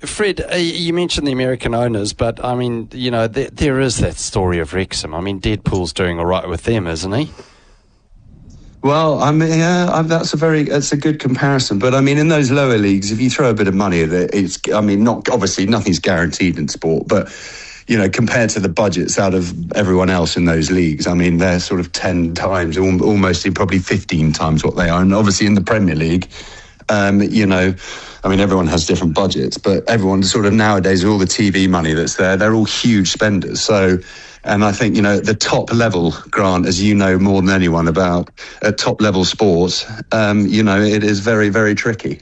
Fred, you mentioned the American owners, but I mean, you know, there is that story of Wrexham. I mean, Deadpool's doing all right with them, isn't he? Well, I mean, that's a good comparison. But I mean, in those lower leagues, if you throw a bit of money at it, obviously nothing's guaranteed in sport, but you know, compared to the budgets out of everyone else in those leagues, I mean, they're sort of 10 times, almost probably 15 times what they are. And obviously in the Premier League, you know, I mean, everyone has different budgets, but everyone sort of nowadays, with all the TV money that's there, they're all huge spenders. So, and I think, you know, the top level, Grant, as you know more than anyone about top level sports, you know, it is very, very tricky.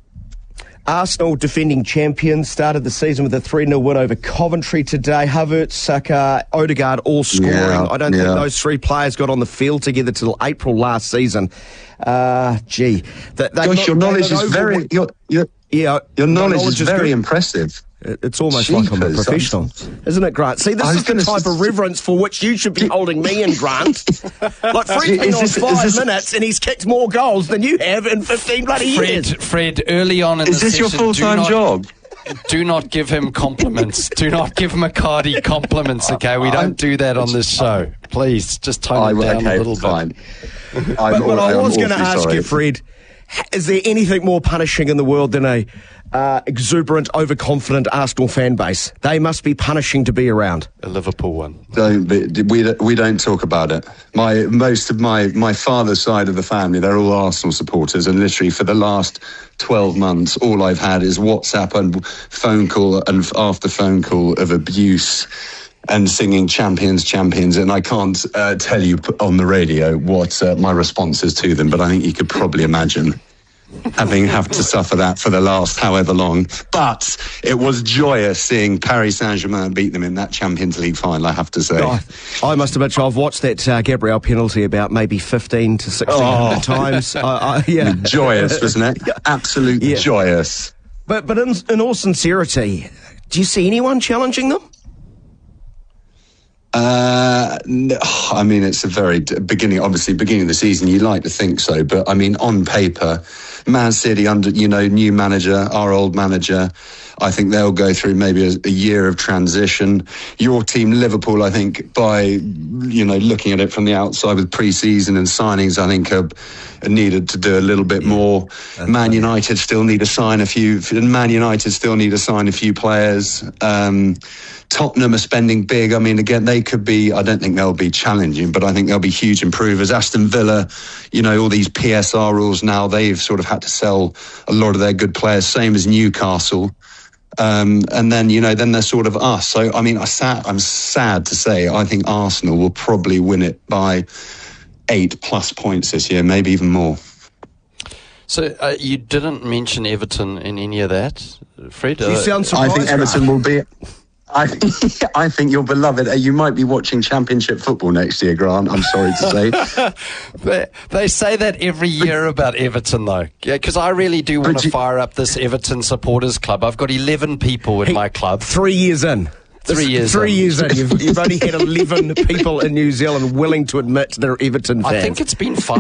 Arsenal, defending champions, started the season with a 3-0 win over Coventry today. Havertz, Saka, Odegaard all scoring. Yeah, I don't think those three players got on the field together till April last season. Gosh, your knowledge is very... Your knowledge is very impressive. It's almost like I'm a professional, isn't it, Grant? See, this is the type of reverence for which you should be holding me in, Grant. Like, Fred's been on 5 minutes and he's kicked more goals than you have in 15 bloody years. Fred, early on in the session... Is this your full-time job? Do not give him compliments. Do not give McCarty compliments, okay? We don't do that on this show. Please, just tone it down a little bit. But I was going to ask you, Fred, is there anything more punishing in the world than a exuberant, overconfident Arsenal fan base? They must be punishing to be around. A Liverpool one. We don't talk about it. Most of my father's side of the family, they're all Arsenal supporters, and literally for the last 12 months, all I've had is WhatsApp and phone call and after phone call of abuse and singing champions, champions, and I can't tell you on the radio what my response is to them, but I think you could probably imagine having to suffer that for the last however long. But it was joyous seeing Paris Saint-Germain beat them in that Champions League final, I have to say. I must admit, I've watched that Gabriel penalty about maybe 15 to 1600 times. Yeah. Joyous, wasn't it? Absolutely joyous. But in all sincerity, do you see anyone challenging them? No, I mean, it's a very beginning of the season, you like to think so, but I mean, on paper, Man City under, you know, new manager, our old manager, I think they'll go through maybe a year of transition. Your team, Liverpool, I think, by, you know, looking at it from the outside with pre-season and signings, I think are needed to do a little bit more. Man United still need to sign a few players. Tottenham are spending big. I mean, again, they could be, I don't think they'll be challenging, but I think they'll be huge improvers. Aston Villa, you know, all these PSR rules now, they've sort of had to sell a lot of their good players, same as Newcastle. And then, you know, then they're sort of us. So, I mean, I'm sad to say, I think Arsenal will probably win it by 8+ points this year, maybe even more. So you didn't mention Everton in any of that, Fred? You sound surprised. I think Everton will be... I think your beloved. You might be watching Championship football next year, Grant. I'm sorry to say. They say that every year about Everton, though. Yeah, because I really do want to fire up this Everton supporters club. I've got 11 people in my club. 3 years in. 3 years. 3 years in. You've only had 11 people in New Zealand willing to admit they're Everton fans. I think it's been 5.